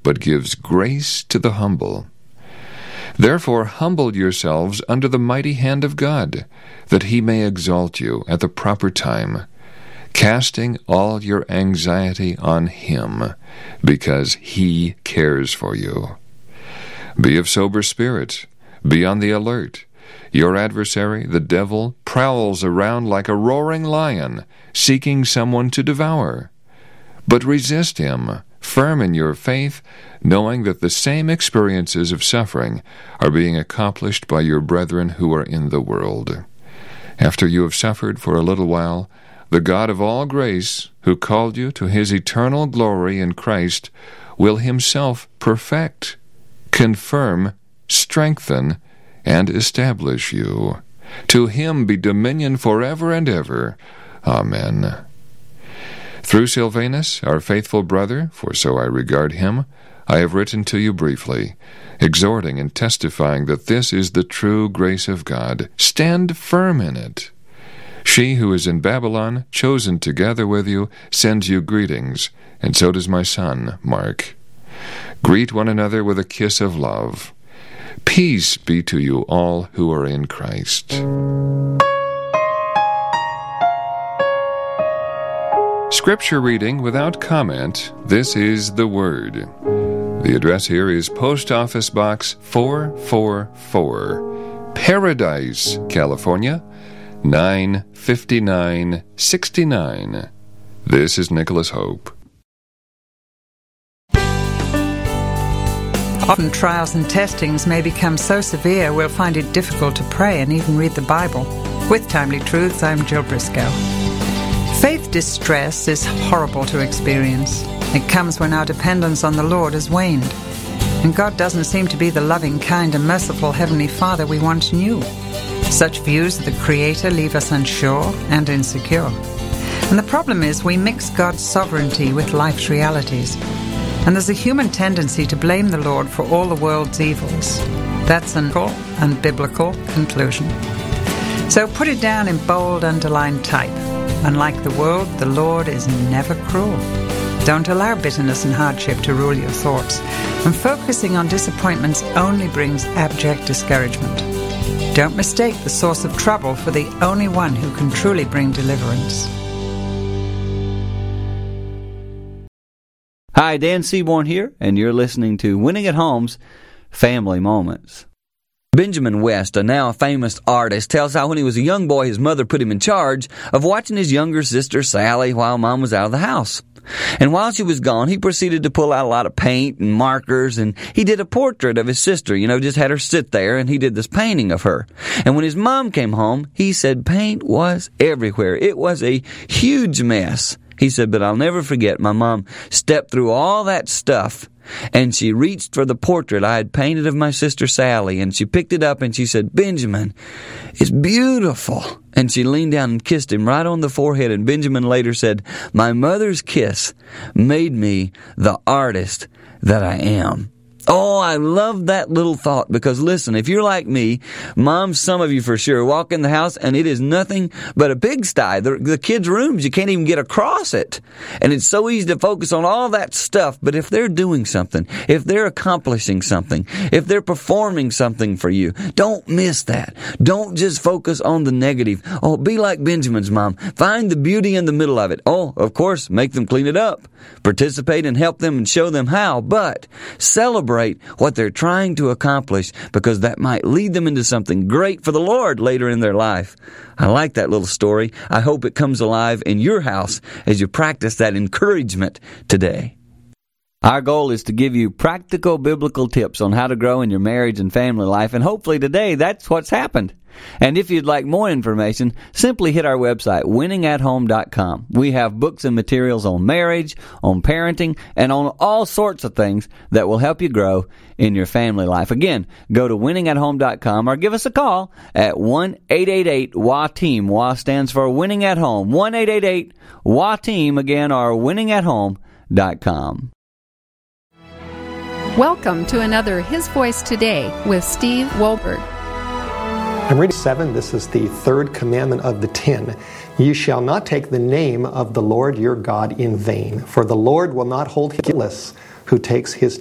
but gives grace to the humble. Therefore humble yourselves under the mighty hand of God, that he may exalt you at the proper time, casting all your anxiety on him, because he cares for you. Be of sober spirit, be on the alert. Your adversary, the devil, prowls around like a roaring lion, seeking someone to devour. But resist him, firm in your faith, knowing that the same experiences of suffering are being accomplished by your brethren who are in the world. After you have suffered for a little while, the God of all grace, who called you to his eternal glory in Christ, will himself perfect, confirm, strengthen, and establish you. To him be dominion forever and ever. Amen. Through Silvanus, our faithful brother, for so I regard him, I have written to you briefly, exhorting and testifying that this is the true grace of God. Stand firm in it. She who is in Babylon, chosen together with you, sends you greetings, and so does my son, Mark. Greet one another with a kiss of love. Peace be to you all who are in Christ. Scripture reading without comment. This is the Word. The address here is Post Office Box 444, Paradise, California, 95969. This is Nicholas Hope. Often trials and testings may become so severe we'll find it difficult to pray and even read the Bible. With Timely Truths, I'm Jill Briscoe. Faith distress is horrible to experience. It comes when our dependence on the Lord has waned, and God doesn't seem to be the loving, kind, and merciful Heavenly Father we once knew. Such views of the Creator leave us unsure and insecure. And the problem is we mix God's sovereignty with life's realities. And there's a human tendency to blame the Lord for all the world's evils. That's an unbiblical conclusion. So put it down in bold, underlined type. Unlike the world, the Lord is never cruel. Don't allow bitterness and hardship to rule your thoughts. And focusing on disappointments only brings abject discouragement. Don't mistake the source of trouble for the only one who can truly bring deliverance. Hi, Dan Seaborn here, and you're listening to Winning at Home's Family Moments. Benjamin West, a now famous artist, tells how when he was a young boy, his mother put him in charge of watching his younger sister, Sally, while Mom was out of the house. And while she was gone, he proceeded to pull out a lot of paint and markers, and he did a portrait of his sister, just had her sit there, and he did this painting of her. And when his mom came home, he said paint was everywhere. It was a huge mess. He said, but I'll never forget, my mom stepped through all that stuff, and she reached for the portrait I had painted of my sister Sally, and she picked it up, and she said, Benjamin, it's beautiful. And she leaned down and kissed him right on the forehead, and Benjamin later said, my mother's kiss made me the artist that I am. Oh, I love that little thought, because listen, if you're like me, Mom, some of you for sure, walk in the house and it is nothing but a pigsty. The kids' rooms, you can't even get across it. And it's so easy to focus on all that stuff. But if they're doing something, if they're accomplishing something, if they're performing something for you, don't miss that. Don't just focus on the negative. Oh, be like Benjamin's mom. Find the beauty in the middle of it. Oh, of course, make them clean it up. Participate and help them and show them how. But celebrate what they're trying to accomplish, because that might lead them into something great for the Lord later in their life. I like that little story. I hope it comes alive in your house as you practice that encouragement today. Our goal is to give you practical biblical tips on how to grow in your marriage and family life, and hopefully today that's what's happened. And if you'd like more information, simply hit our website, winningathome.com. We have books and materials on marriage, on parenting, and on all sorts of things that will help you grow in your family life. Again, go to winningathome.com or give us a call at 1-888-WA-TEAM. WA stands for Winning at Home. 1-888-WA-TEAM, again, or winningathome.com. Welcome to another His Voice Today with Steve Wolbert. I'm reading 7. This is the third commandment of the 10. You shall not take the name of the Lord your God in vain, for the Lord will not hold him guiltless who takes his